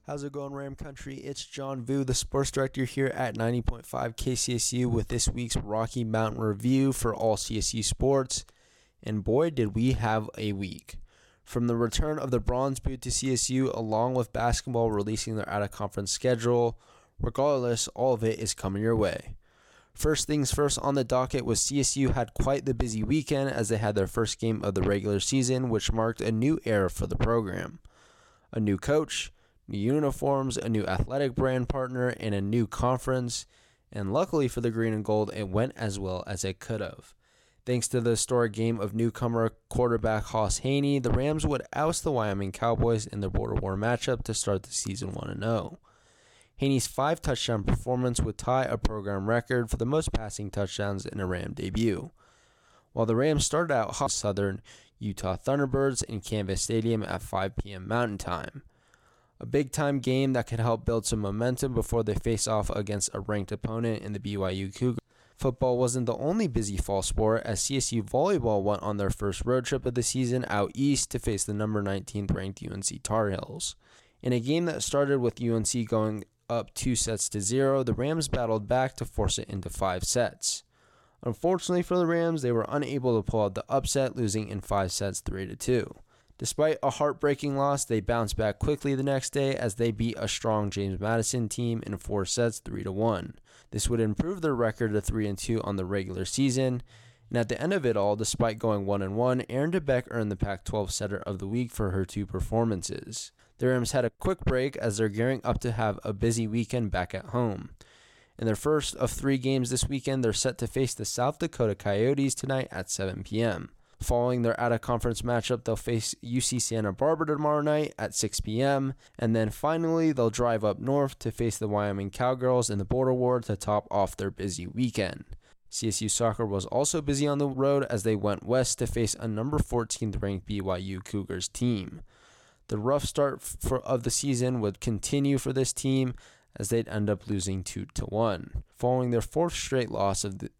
How's it going, Ram Country? It's John Vu, the sports director here at 90.5 KCSU with this week's Rocky Mountain Review for all CSU sports. And boy, did we have a week. From the return of the Bronze Boot to CSU, along with basketball releasing their out-of-conference schedule, regardless, all of it is coming your way. First things first on the docket was CSU had quite the busy weekend as they had their first game of the regular season, which marked a new era for the program. A new coach, new uniforms, a new athletic brand partner, and a new conference. And luckily for the green and gold, it went as well as it could have. Thanks to the historic game of newcomer quarterback Hauss Hejny, the Rams would oust the Wyoming Cowboys in their border war matchup to start the season 1-0. Hejny's 5-touchdown performance would tie a program record for the most passing touchdowns in a Ram debut. While the Rams started out hot Southern Utah Thunderbirds in Canvas Stadium at 5 p.m. Mountain Time. A big-time game that could help build some momentum before they face off against a ranked opponent in the BYU Cougars. Football wasn't the only busy fall sport, as CSU Volleyball went on their first road trip of the season out east to face the number 19th ranked UNC Tar Heels. In a game that started with UNC going up 2-0, the Rams battled back to force it into 5 sets. Unfortunately for the Rams, they were unable to pull out the upset, losing in 5 sets 3-2. Despite a heartbreaking loss, they bounced back quickly the next day as they beat a strong James Madison team in 4 sets 3-1. This would improve their record to 3-2 on the regular season. And at the end of it all, despite going 1-1, Erin DeBeck earned the Pac-12 Setter of the Week for her 2 performances. The Rams had a quick break as they're gearing up to have a busy weekend back at home. In their first of 3 games this weekend, they're set to face the South Dakota Coyotes tonight at 7 p.m. Following their out-of-conference matchup, they'll face UC Santa Barbara tomorrow night at 6 p.m. And then finally, they'll drive up north to face the Wyoming Cowgirls in the Border War to top off their busy weekend. CSU soccer was also busy on the road as they went west to face a number 14th ranked BYU Cougars team. The rough start of the season would continue for this team as they'd end up losing 2-1. Following their fourth loss of the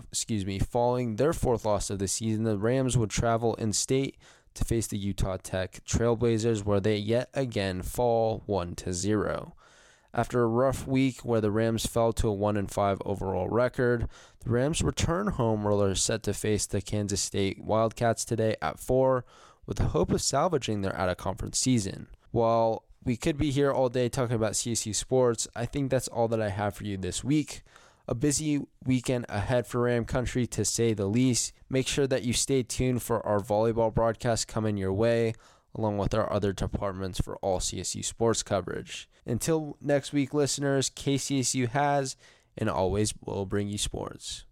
season, the Rams would travel in-state to face the Utah Tech Trailblazers, where they yet again fall 1-0. After a rough week where the Rams fell to a 1-5 overall record, the Rams return home where they're set to face the Kansas State Wildcats today at 4, with the hope of salvaging their out-of-conference season. While we could be here all day talking about CSU sports, I think that's all that I have for you this week. A busy weekend ahead for Ram Country, to say the least. Make sure that you stay tuned for our volleyball broadcast coming your way, along with our other departments for all CSU sports coverage. Until next week, listeners, KCSU has and always will bring you sports.